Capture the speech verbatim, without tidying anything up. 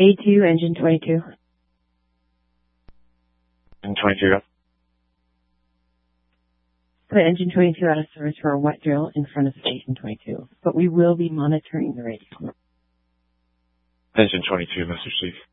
A two, engine twenty-two. Engine twenty-two. Put engine twenty-two out of service for a wet drill in front of station twenty-two, but we will be monitoring the radio. Engine twenty-two, Mister Chief.